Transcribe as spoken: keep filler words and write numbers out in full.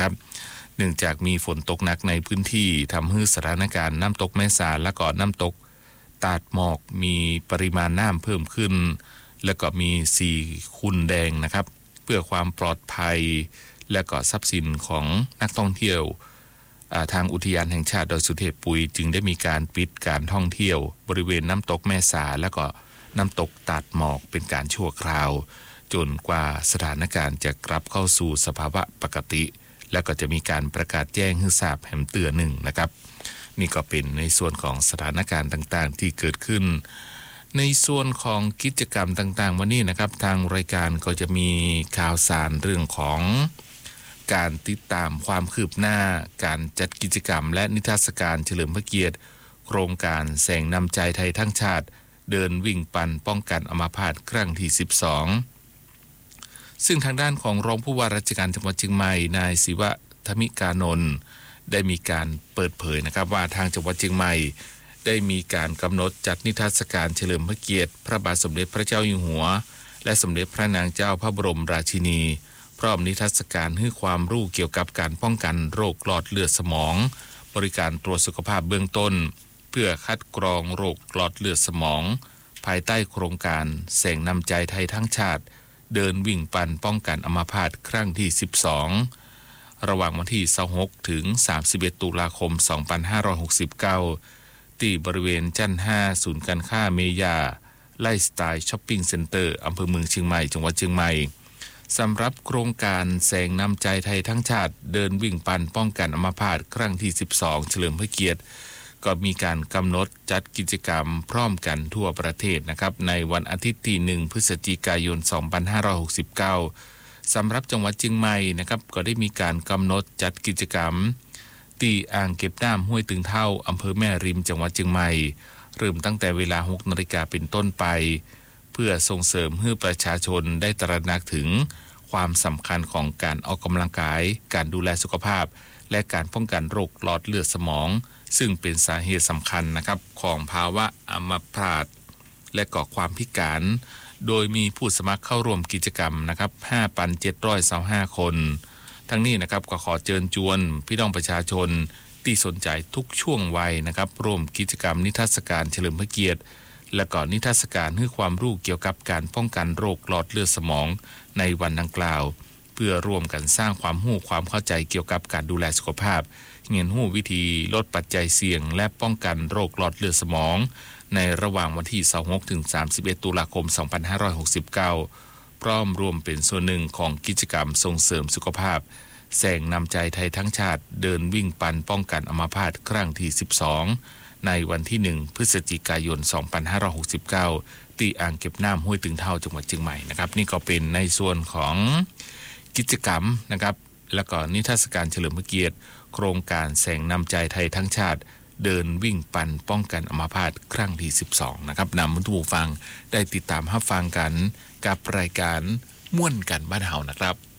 นะครับเนื่องจากมีฝนตกหนักในพื้นที่ทำให้สถานการณ์น้ำตกแม่สาและก็น้ำตกตาดหมอกมีปริมาณน้ำเพิ่มขึ้นและก็มีสีขุ่นแดงนะครับเพื่อความปลอดภัยและก็ทรัพย์สินของนักท่องเที่ยวทางอุทยานแห่งชาติดอยสุเทพปุยจึงได้มีการปิดการท่องเที่ยวบริเวณน้ำตกแม่สาและก็น้ำตกตาดหมอกเป็นการชั่วคราวจนกว่าสถานการณ์จะกลับเข้าสู่สภาวะปกติและก็จะมีการประกาศแจ้งให้ทราบแห่งเตือนหนึ่งนะครับนี่ก็เป็นในส่วนของสถานการณ์ต่างๆที่เกิดขึ้นในส่วนของกิจกรรมต่างๆวันนี้นะครับทางรายการก็จะมีข่าวสารเรื่องของการติดตามความคืบหน้าการจัดกิจกรรมและนิทรรศการเฉลิมพระเกียรติโครงการแสงนำใจไทยทั้งชาติเดินวิ่งปั่นป้องกันอัมพาตครั้งที่สิบสองซึ่งทางด้านของรองผู้ว่าราชการจังหวัดเชียงใหม่นายศิวะธมิกานนท์ได้มีการเปิดเผยนะครับว่าทางจังหวัดเชียงใหม่ได้มีการกำหนดจัดนิทรรศการเฉลิมพระเกียรติพระบาทสมเด็จพระเจ้าอยู่หัวและสมเด็จพระนางเจ้าพระบรมราชินีพร้อมนิทรรศการให้ความรู้เกี่ยวกับการป้องกันโรคหลอดเลือดสมองบริการตรวจสุขภาพเบื้องต้นเพื่อคัดกรองโรคหลอดเลือดสมองภายใต้โครงการแสงนำใจไทยทั้งชาติเดินวิ่งปั่นป้องกันอัมพาตครั้งที่สิบสองระหว่างวันที่ยี่สิบหกถึงสามสิบเอ็ดตุลาคมสองพันห้าร้อยหกสิบเก้าที่บริเวณจันทร์ห้าศูนย์การค้าเมยาไลฟ์สไตล์ช้อปปิ้งเซ็นเตอร์อำเภอเมืองเชียงใหม่จังหวัดเชียงใหม่สำหรับโครงการแสงนำใจไทยทั้งชาติเดินวิ่งปั่นป้องกันอัมพาตครั้งที่สิบสองเฉลิมพระเกียรติก็มีการกำหนดจัดกิจกรรมพร้อมกันทั่วประเทศนะครับในวันอาทิตย์ที่หนึ่งพฤศจิกายนสองพันห้าร้อยหกสิบเก้าสำหรับจังหวัดเชียงใหม่นะครับก็ได้มีการกำหนดจัดกิจกรรมที่อ่างเก็บน้ำห้วยตึงเท่าอำเภอแม่ริมจังหวัดเชียงใหม่เริ่มตั้งแต่เวลา หกนาฬิกาเป็นต้นไปเพื่อส่งเสริมให้ประชาชนได้ตระหนักถึงความสำคัญของการออกกำลังกายการดูแลสุขภาพและการป้องกันโรคหลอดเลือดสมองซึ่งเป็นสาเหตุสำคัญนะครับของภาวะอัมพาตและก่อความพิการโดยมีผู้สมัครเข้าร่วมกิจกรรมนะครับ ห้าพันเจ็ดร้อยยี่สิบห้า คนทั้งนี้นะครับก็ขอเชิญชวนพี่น้องประชาชนที่สนใจทุกช่วงวัยนะครับร่วมกิจกรรมนิทรรศการเฉลิมพระเกียรติและก็นิทรรศการให้ความรู้เกี่ยวกับการป้องกันโรคหลอดเลือดสมองในวันดังกล่าวเพื่อร่วมกันสร้างความรู้ความเข้าใจเกี่ยวกับการดูแลสุขภาพเรียนรู้วิธีลดปัจจัยเสี่ยงและป้องกันโรคหลอดเลือดสมองในระหว่างวันที่ยี่สิบหกถึงสามสิบเอ็ดตุลาคมสองพันห้าร้อยหกสิบเก้าพร้อมรวมเป็นส่วนหนึ่งของกิจกรรมส่งเสริมสุขภาพแสงนำใจไทยทั้งชาติเดินวิ่งปั่นป้องกันอัมพาตครั้งที่สิบสองในวันที่หนึ่งพฤศจิกายนสองพันห้าร้อยหกสิบเก้าที่อ่างเก็บน้ำห้วยตึงเท่าจังหวัดเชียงใหม่นะครับนี่ก็เป็นในส่วนของกิจกรรมนะครับแล้วก็นิทรรศการเฉลิมพระเกียรติโครงการแสงนำใจไทยทั้งชาติเดินวิ่งปั่นป้องกันอัมพาตครั้งที่สิบสองนะครับนำผู้ฟังได้ติดตามรับฟังกันกับรายการม่วนกันบ้านเฮานะครับ